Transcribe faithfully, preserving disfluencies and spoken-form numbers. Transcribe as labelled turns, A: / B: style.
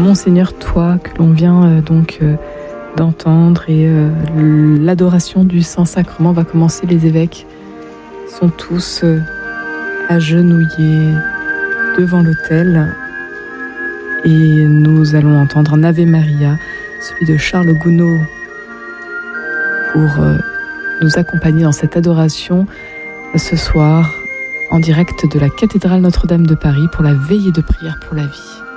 A: Monseigneur, toi que l'on vient euh, donc euh, d'entendre, et euh, l'adoration du Saint-Sacrement va commencer. Les évêques sont tous euh, agenouillés devant l'autel et nous allons entendre un Ave Maria, celui de Charles Gounod, pour euh, nous accompagner dans cette adoration euh, ce soir en direct de la cathédrale Notre-Dame de Paris pour la veillée de prière pour la vie.